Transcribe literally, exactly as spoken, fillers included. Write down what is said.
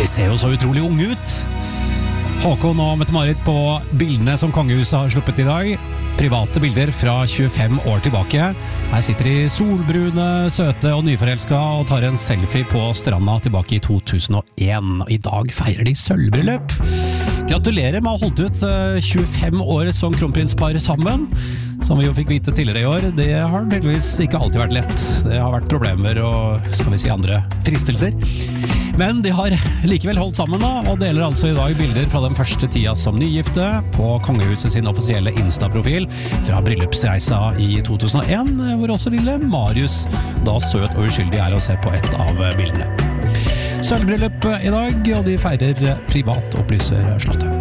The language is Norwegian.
de ser jo så utrolig unge ut. Håkon og Mette-Marit på bildene som kongehuset har sluppet i dag. Private bilder fra tjuefem år tilbake. Her sitter de solbrune, søte og nyforelska og tar en selfie på stranda tilbake i to tusen og en. Og i dag feirer de sølvbryllup. Gratulerer med å ha holdt ut tjuefem år som kronprinspar sammen. Som vi jo fikk vite tidligere i år, det har tydeligvis ikke alltid vært lett. Det har vært problemer og, skal vi si, andre fristelser. Men de har likevel holdt sammen da, og deler altså i dag bilder fra den første tida som nygifte på kongehuset sin offisielle Insta-profil fra bryllupsreisa i to tusen og en, hvor også lille Marius, da søt og uskyldig, er å se på et av bildene. Sølvbryllup i dag, og de feirer privat, opplyser slottet.